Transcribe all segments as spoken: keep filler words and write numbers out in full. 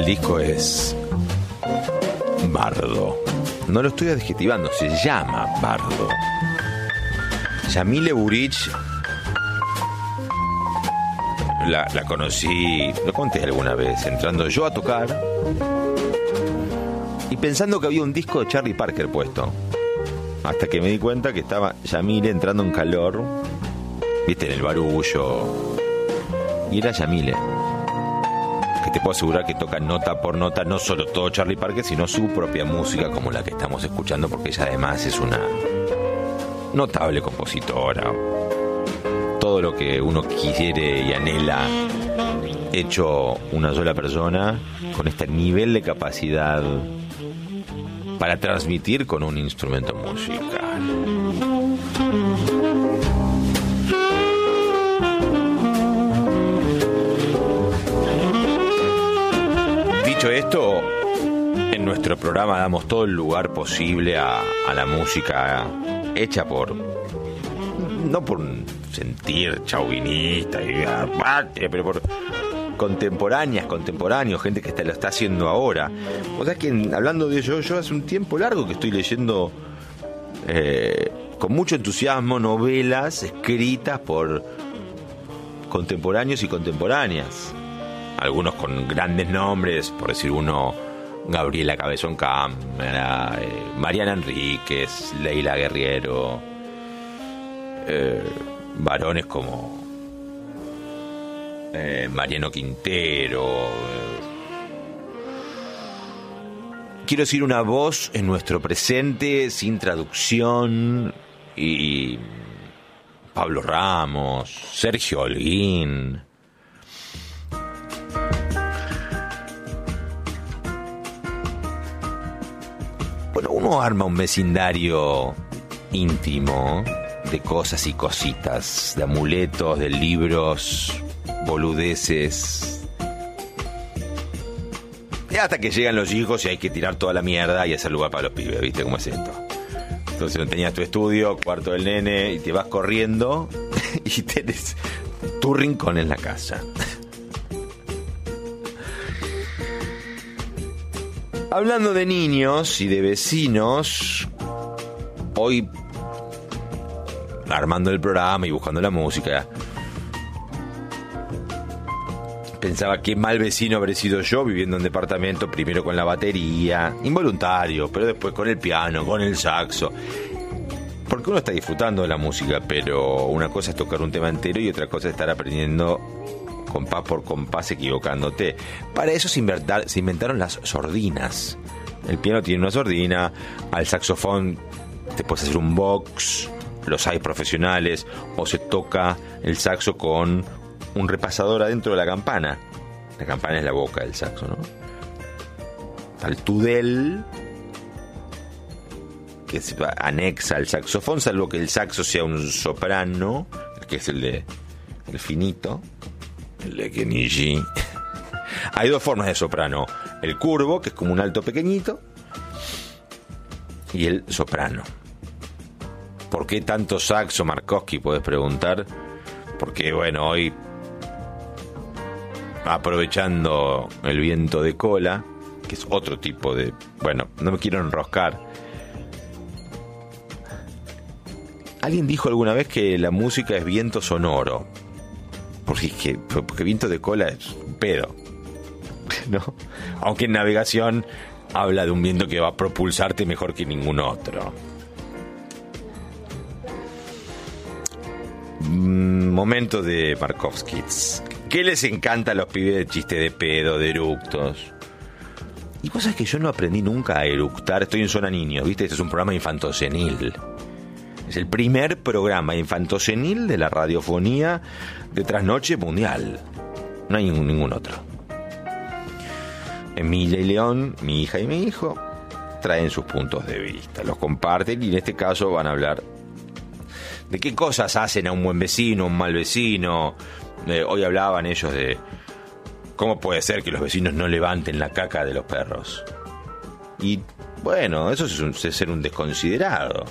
disco es Bardo. No lo estoy adjetivando, se llama Bardo. Yamile Buric la, la conocí, lo conté alguna vez, entrando yo a tocar y pensando que había un disco de Charlie Parker puesto, hasta que me di cuenta que estaba Yamile entrando en calor, viste, en el barullo, y era Yamile, que te puedo asegurar que toca nota por nota no solo todo Charlie Parker, sino su propia música como la que estamos escuchando, porque ella además es una notable compositora. Todo lo que uno quiere y anhela hecho una sola persona, con este nivel de capacidad para transmitir con un instrumento musical. Dicho esto, en nuestro programa damos todo el lugar posible a, a la música hecha por, no por sentir chauvinista y patria, pero por contemporáneas, contemporáneos, gente que está, lo está haciendo ahora. O sea que hablando de ello, yo hace un tiempo largo que estoy leyendo eh, con mucho entusiasmo novelas escritas por contemporáneos y contemporáneas. Algunos con grandes nombres, por decir uno, Gabriela Cabezón Cámara, eh, Mariana Enríquez, Leila Guerriero, eh, varones como eh, Mariano Quintero. Eh. Quiero decir, una voz en nuestro presente, sin traducción, y Pablo Ramos, Sergio Holguín. Bueno, uno arma un vecindario íntimo de cosas y cositas, de amuletos, de libros, boludeces. Y hasta que llegan los hijos y hay que tirar toda la mierda y hacer lugar para los pibes, ¿viste cómo es esto? Entonces tenías tu estudio, cuarto del nene, y te vas corriendo y tenés tu rincón en la casa. Hablando de niños y de vecinos, hoy, armando el programa y buscando la música, pensaba qué mal vecino habré sido yo viviendo en departamento, primero con la batería, involuntario, pero después con el piano, con el saxo. Porque uno está disfrutando de la música, pero una cosa es tocar un tema entero y otra cosa es estar aprendiendo compás por compás, equivocándote. Para eso se, inventar, se inventaron las sordinas. El piano tiene una sordina, al saxofón te puedes hacer un box, los hay profesionales, o se toca el saxo con un repasador adentro de la campana. La campana es la boca del saxo, ¿no? Al tudel, que se anexa al saxofón, salvo que el saxo sea un soprano, que es el de el finito, el de Kenichi. Hay dos formas de soprano: el curvo, que es como un alto pequeñito, y el soprano. ¿Por qué tanto saxo, Markowski? Puedes preguntar. Porque, bueno, hoy, aprovechando el viento de cola, que es otro tipo de... Bueno, no me quiero enroscar. Alguien dijo alguna vez que la música es viento sonoro. Porque, es que, porque viento de cola es un pedo, ¿no? Aunque en navegación habla de un viento que va a propulsarte mejor que ningún otro. Momento de Markowskis. ¿Qué les encanta a los pibes de chiste de pedo, de eructos? Y cosas que yo no aprendí nunca a eructar. Estoy en Zona Niños, ¿viste? Este es un programa infantosenil. Es el primer programa infantosenil de la radiofonía de trasnoche mundial. No hay ningún, ningún otro. Emilia y León, mi hija y mi hijo, traen sus puntos de vista, los comparten y en este caso van a hablar de qué cosas hacen a un buen vecino, un mal vecino. Eh, hoy hablaban ellos de cómo puede ser que los vecinos no levanten la caca de los perros. Y bueno, eso es, un, es ser un desconsiderado.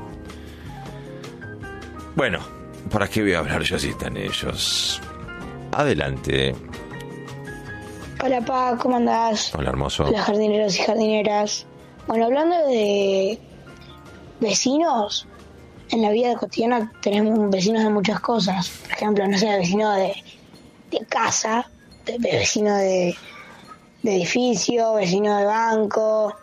Bueno, ¿para qué voy a hablar yo si están ellos? Adelante. Hola, Pa, ¿cómo andás? Hola, hermoso. Hola, jardineros y jardineras. Bueno, hablando de vecinos, en la vida cotidiana tenemos vecinos de muchas cosas. Por ejemplo, no sé, vecino de, de casa, de, de vecino de, de edificio, vecino de banco,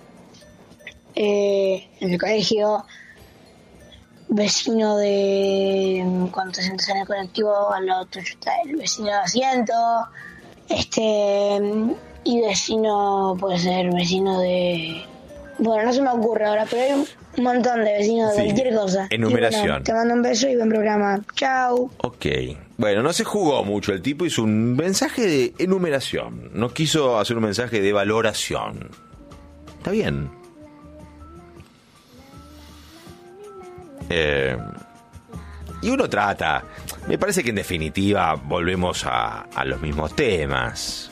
eh, en el colegio, vecino de cuando te sientas en el colectivo, al lado tuyo está el vecino de asiento, este, y vecino puede ser vecino de... Bueno, no se me ocurre ahora, pero hay un montón de vecinos de Sí, cualquier cosa. enumeración. Y bueno, te mando un beso y buen programa. Chau. Ok. Bueno, no se jugó mucho. El tipo hizo un mensaje de enumeración. No quiso hacer un mensaje de valoración. Está bien. Eh, y uno trata. Me parece que en definitiva volvemos a, a los mismos temas.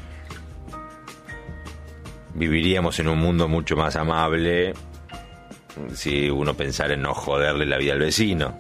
Viviríamos en un mundo mucho más amable si uno pensara en no joderle la vida al vecino.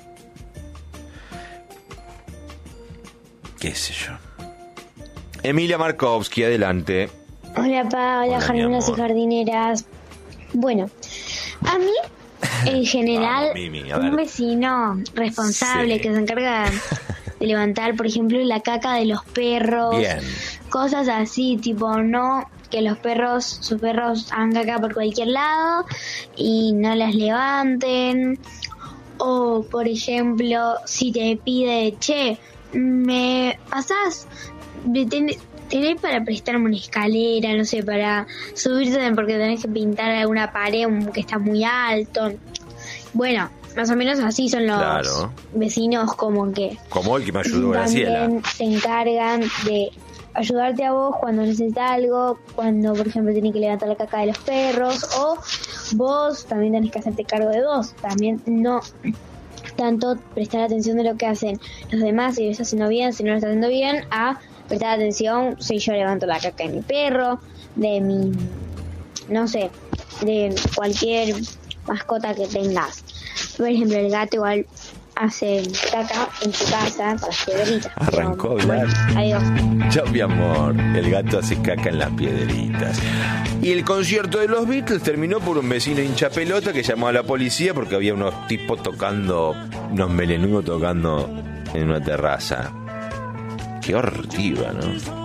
¿Qué sé yo? Emilia Markovsky, adelante. Hola, Pa, hola, Hola, jardineros mi y amor. jardineras. Bueno, a mí, en general, Vamos, Mimi, a ver. un vecino responsable Sí. que se encarga de levantar, por ejemplo, la caca de los perros, Bien. cosas así, tipo, no que los perros, sus perros hagan caca por cualquier lado y no las levanten. O, por ejemplo, si te pide, che, me pasás, me ten- tenés para prestarme una escalera, no sé, para subirte porque tenés que pintar alguna pared que está muy alto. Bueno, más o menos así son los Claro. vecinos, como que Como el que me ayudó Graciela. también se encargan de ayudarte a vos cuando necesitas algo, cuando por ejemplo tenés que levantar la caca de los perros, o vos también tenés que hacerte cargo de vos, también no tanto prestar atención de lo que hacen los demás, si lo estás haciendo bien, si no lo estás haciendo bien, a prestar atención si yo levanto la caca de mi perro, de mi, no sé, de cualquier mascota que tengas. Por ejemplo, el gato igual hace caca en tu casa con las piedritas. Arrancó a Pero, hablar. bueno, adiós. Chao, mi amor. El gato hace caca en las piedritas. Y el concierto de los Beatles terminó por un vecino hincha pelota que llamó a la policía porque había unos tipos tocando, unos melenudos tocando en una terraza. Qué hortiva, ¿no?